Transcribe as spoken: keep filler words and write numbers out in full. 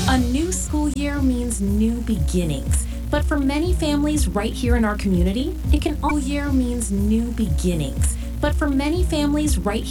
A new school year means new beginnings. But for many families right here in our community, it can all year means new beginnings. But for many families right